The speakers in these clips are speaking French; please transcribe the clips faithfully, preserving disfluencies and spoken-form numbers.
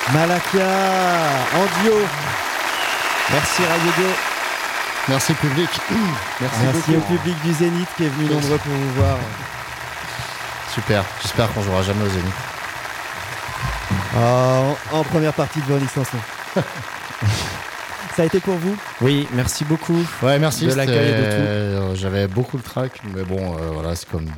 Malakia en duo. Merci Radio Dio. Merci public. Merci, Merci beaucoup. au public du Zénith qui est venu nombreux pour vous voir. Super, j'espère qu'on jouera jamais au Zénith. Oh, en, en première partie de Véronique Sanson. Ça a été pour vous ? Oui, merci beaucoup. Ouais, merci. De l'accueil et de tout. Euh, j'avais beaucoup le trac, mais bon, euh, voilà, c'est comme.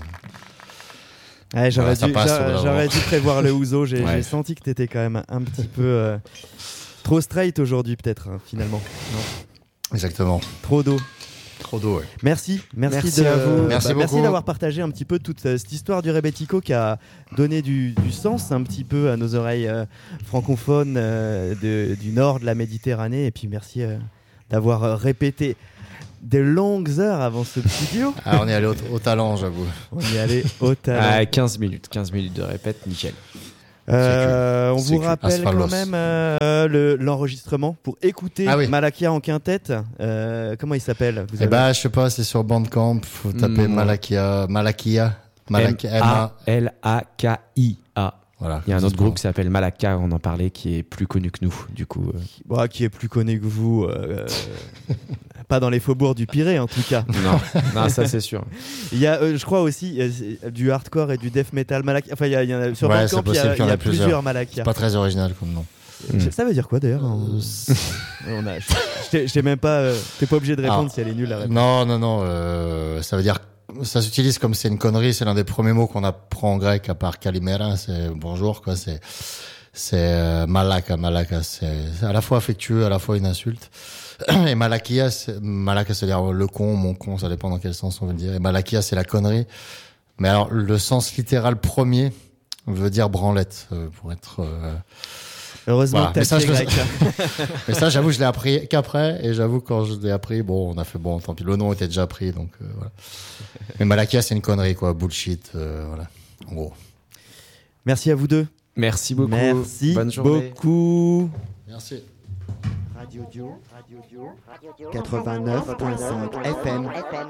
Ouais, j'aurais, voilà, dû, passe, j'a- voilà, j'aurais dû prévoir le ouzo. J'ai, ouais. j'ai senti que t'étais quand même un petit peu euh, trop straight aujourd'hui, peut-être, hein, finalement. Non ? Exactement. Trop d'eau. Trop d'eau, ouais. Merci, merci, Merci de, à vous. bah, Merci merci beaucoup. d'avoir partagé un petit peu toute euh, cette histoire du Rebetiko qui a donné du, du sens un petit peu à nos oreilles euh, francophones euh, de, du nord de la Méditerranée. Et puis merci euh, d'avoir euh, répété des longues heures avant ce studio. Ah, on est allé au, au talent, j'avoue. On y allait au talent. Ah, quinze minutes, quinze minutes de répète, nickel. Euh, on C'est vous que rappelle Asphalos. quand même euh, le, l'enregistrement pour écouter Ah oui. Malakia en quintette. Euh, comment il s'appelle ? Vous Eh avez- bah, je sais pas, c'est sur Bandcamp. Faut taper Mm. Malakia. Malakia. Malakia. M A. M A L A K I A. Voilà. Il y a un Ça autre se groupe prend. qui s'appelle Malaka, on en parlait, qui est plus connu que nous, du coup. euh. Bon, qui est plus connu que vous. euh, euh, pas dans les faubourgs du Pirée, en tout cas. Non, non, ça c'est sûr. Il y a, euh, je crois aussi, euh, du hardcore et du death metal Malakia. Enfin, il y, a- il y en a sur Ouais, Bandcamp, c'est il y possible a, qu'il y en il y a ait plusieurs. plusieurs Malakia. C'est pas très original comme nom. Je- Ça veut dire quoi d'ailleurs en- On a, je je t'ai- je t'ai même pas. euh, T'es pas obligé de répondre Ah. si elle est nulle la réponse. Non, non, non. Euh, ça veut dire. Ça s'utilise comme c'est une connerie. C'est l'un des premiers mots qu'on apprend en grec à part kalimera. C'est bonjour, quoi. C'est. C'est euh, malaka, malaka. C'est, c'est à la fois affectueux, à la fois une insulte. Et malakia, c'est, malaka, c'est-à-dire le con, mon con, ça dépend dans quel sens on veut le dire. Et malakia, c'est la connerie. Mais alors, le sens littéral premier veut dire branlette, euh, pour être. Euh... Heureusement Voilà. que Mais t'as ça, le je pied le- grec. Mais ça, j'avoue, je l'ai appris qu'après. Et j'avoue, quand je l'ai appris, bon, on a fait bon, tant pis. Le nom était déjà pris, donc euh, voilà. Mais malakia, c'est une connerie, quoi. Bullshit, euh, voilà. En gros. Merci à vous deux. Merci beaucoup. Merci Bonne journée. beaucoup. Merci. Radio Dio, Radio Dio, quatre-vingt-neuf virgule cinq F M.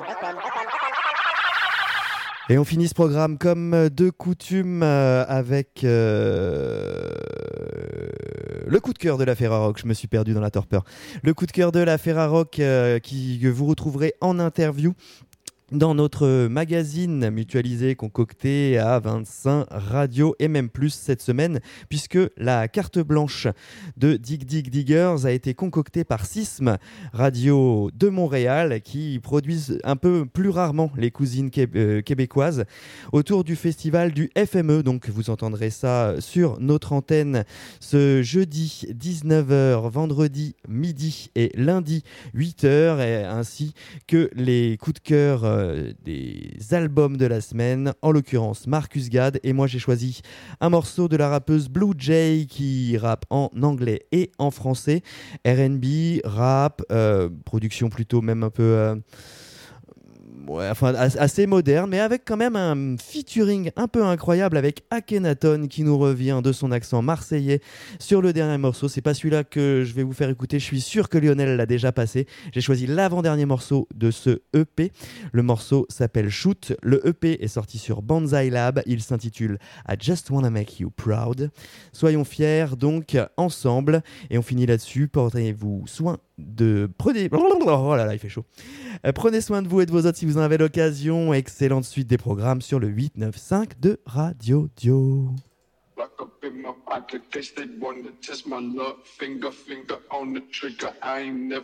Et on finit ce programme comme de coutume euh, avec euh, le coup de cœur de la Ferrarock. Je me suis perdu dans la torpeur. Le coup de cœur de la Ferrarock euh, qui, que vous retrouverez en interview dans notre magazine mutualisé concocté à vingt-cinq radios et même plus cette semaine, puisque la carte blanche de Dig Dig Diggers a été concoctée par Sism Radio de Montréal, qui produisent un peu plus rarement les cousines qué- euh, québécoises autour du festival du F M E. Donc vous entendrez ça sur notre antenne ce jeudi dix-neuf heures, vendredi midi et lundi huit heures, et ainsi que les coups de cœur euh, des albums de la semaine, en l'occurrence Marcus Gad. Et moi j'ai choisi un morceau de la rappeuse Blue Jay qui rappe en anglais et en français, R and B, rap, euh, production plutôt même un peu euh, ouais, enfin as- assez moderne, mais avec quand même un featuring un peu incroyable avec Akhenaton qui nous revient de son accent marseillais sur le dernier morceau. C'est pas celui-là que je vais vous faire écouter, je suis sûr que Lionel l'a déjà passé. J'ai choisi l'avant-dernier morceau de ce E P. Le morceau s'appelle Shoot. Le E P est sorti sur Banzai Lab. Il s'intitule I Just Wanna Make You Proud. Soyons fiers donc ensemble, et on finit là-dessus. Portez-vous soin de... Prenez... Oh là là, il fait chaud. Euh, prenez soin de vous et de vos autres si vous en avez l'occasion. Excellente suite des programmes sur le huit neuf cinq de Radio Dio. Lock up in my pocket, case they wanna test my luck. Finger, finger on the trigger, I ain't never